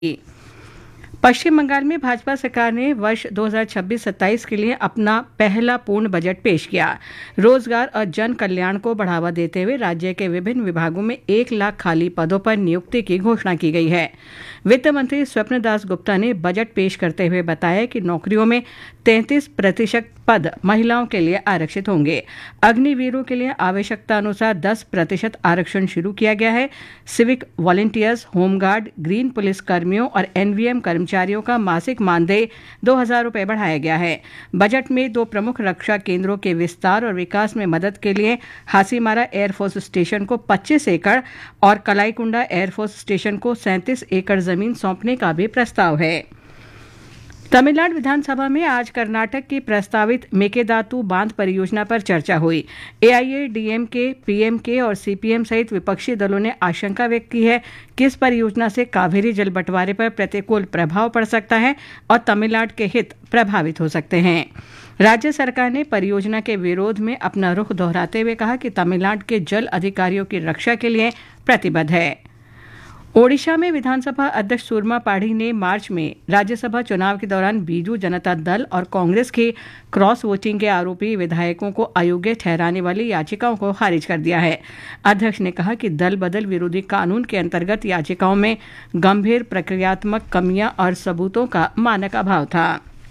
पश्चिम बंगाल में भाजपा सरकार ने वर्ष 2026-27 के लिए अपना पहला पूर्ण बजट पेश किया। रोजगार और जन कल्याण को बढ़ावा देते हुए राज्य के विभिन्न विभागों में 1 लाख खाली पदों पर नियुक्ति की घोषणा की गई है। वित्त मंत्री स्वप्न दास गुप्ता ने बजट पेश करते हुए बताया कि नौकरियों में 33% पद महिलाओं के लिए आरक्षित होंगे। अग्निवीरों के लिए आवश्यकता अनुसार 10% आरक्षण शुरू किया गया है। Civic volunteers, home guard, green police कर्मियों और एनवीएम कर्मचारियों का मासिक मानदेय 2,000 रुपये बढ़ाया गया है। बजट में 2 प्रमुख रक्षा केंद्रों के विस्तार और विकास में मदद के लिए हासीमारा एयरफोर्स स्टेशन को 25 एकड़ और कलाईकुंडा एयरफोर्स स्टेशन को 37 एकड़ जमीन सौंपने का भी प्रस्ताव है। तमिलनाडु विधानसभा में आज कर्नाटक की प्रस्तावित मेकेदातु बांध परियोजना पर चर्चा हुई। एआईएडीएमके, पीएमके और सीपीएम सहित विपक्षी दलों ने आशंका व्यक्त की है कि इस परियोजना से कावेरी जल बंटवारे पर प्रतिकूल प्रभाव पड़ सकता है और तमिलनाडु के हित प्रभावित हो सकते हैं। राज्य सरकार ने परियोजना के विरोध में अपना रुख दोहराते हुए कहा कि तमिलनाडु के जल अधिकारियों की रक्षा के लिए प्रतिबद्ध है। ओडिशा में विधानसभा अध्यक्ष सुरमा पाढ़ी ने मार्च में राज्यसभा चुनाव के दौरान बीजू जनता दल और कांग्रेस की क्रॉस वोटिंग के आरोपी विधायकों को अयोग्य ठहराने वाली याचिकाओं को खारिज कर दिया है। अध्यक्ष ने कहा कि दल बदल विरोधी कानून के अंतर्गत याचिकाओं में गंभीर प्रक्रियात्मक कमियां और सबूतों का मानक अभाव था।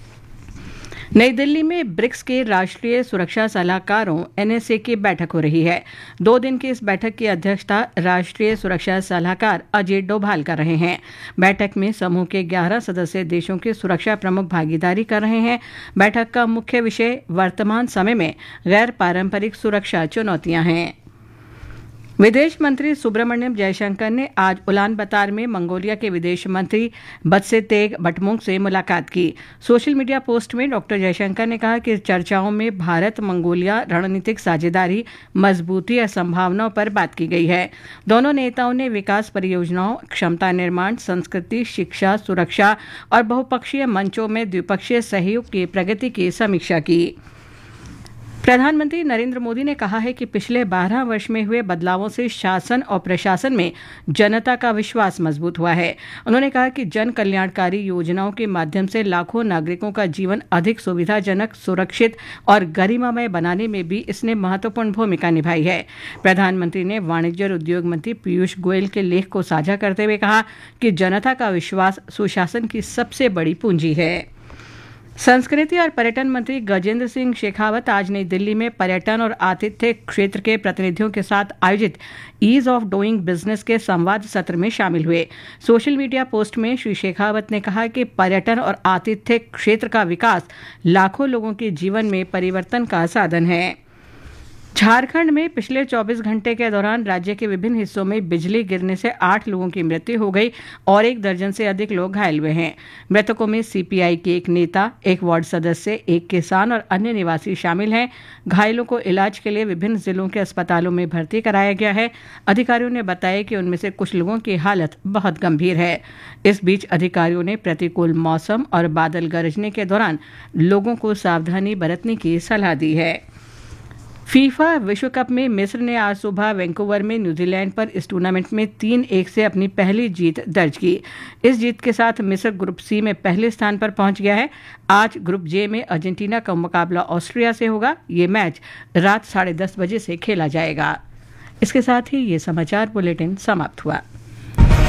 नई दिल्ली में ब्रिक्स के राष्ट्रीय सुरक्षा सलाहकारों एनएसए की बैठक हो रही है। 2 दिन की इस बैठक की अध्यक्षता राष्ट्रीय सुरक्षा सलाहकार अजीत डोभाल कर रहे हैं। बैठक में समूह के 11 सदस्य देशों के सुरक्षा प्रमुख भागीदारी कर रहे हैं। बैठक का मुख्य विषय वर्तमान समय में गैर पारंपरिक सुरक्षा चुनौतियां हैं। विदेश मंत्री सुब्रमण्यम जयशंकर ने आज उलानबतार में मंगोलिया के विदेश मंत्री बत्सेतेग बटमुंग से मुलाकात की। सोशल मीडिया पोस्ट में डॉक्टर जयशंकर ने कहा कि चर्चाओं में भारत मंगोलिया रणनीतिक साझेदारी, मजबूती और संभावनाओं पर बात की गई है। दोनों नेताओं ने विकास परियोजनाओं, क्षमता निर्माण, संस्कृति, शिक्षा, सुरक्षा और बहुपक्षीय मंचों में द्विपक्षीय सहयोग की प्रगति की समीक्षा की। प्रधानमंत्री नरेंद्र मोदी ने कहा है कि पिछले 12 वर्ष में हुए बदलावों से शासन और प्रशासन में जनता का विश्वास मजबूत हुआ है। उन्होंने कहा कि जन कल्याणकारी योजनाओं के माध्यम से लाखों नागरिकों का जीवन अधिक सुविधाजनक, सुरक्षित और गरिमामय बनाने में भी इसने महत्वपूर्ण भूमिका निभाई है। प्रधानमंत्री ने वाणिज्य और उद्योग मंत्री पीयूष गोयल के लेख को साझा करते हुए कहा कि जनता का विश्वास सुशासन की सबसे बड़ी पूंजी है। संस्कृति और पर्यटन मंत्री गजेंद्र सिंह शेखावत आज नई दिल्ली में पर्यटन और आतिथ्य क्षेत्र के प्रतिनिधियों के साथ आयोजित ईज ऑफ डूइंग बिजनेस के संवाद सत्र में शामिल हुए। सोशल मीडिया पोस्ट में श्री शेखावत ने कहा कि पर्यटन और आतिथ्य क्षेत्र का विकास लाखों लोगों के जीवन में परिवर्तन का साधन है। झारखंड में पिछले 24 घंटे के दौरान राज्य के विभिन्न हिस्सों में बिजली गिरने से 8 लोगों की मृत्यु हो गई और 1 दर्जन से अधिक लोग घायल हुए हैं। मृतकों में सीपीआई के एक नेता, एक वार्ड सदस्य, एक किसान और अन्य निवासी शामिल हैं। घायलों को इलाज के लिए विभिन्न जिलों के अस्पतालों में भर्ती कराया गया है। अधिकारियों ने बताया कि उनमें से कुछ लोगों की हालत बहुत गंभीर है। इस बीच अधिकारियों ने प्रतिकूल मौसम और बादल गरजने के दौरान लोगों को सावधानी बरतने की सलाह दी है। फीफा विश्व कप में मिस्र ने आज सुबह वैंकूवर में न्यूजीलैंड पर इस टूर्नामेंट में 3-1 से अपनी पहली जीत दर्ज की। इस जीत के साथ मिस्र ग्रुप सी में पहले स्थान पर पहुंच गया है। आज ग्रुप जे में अर्जेंटीना का मुकाबला ऑस्ट्रिया से होगा। ये मैच रात 10:30 बजे से खेला जाएगा। इसके साथ ही ये समाचार बुलेटिन समाप्त हुआ।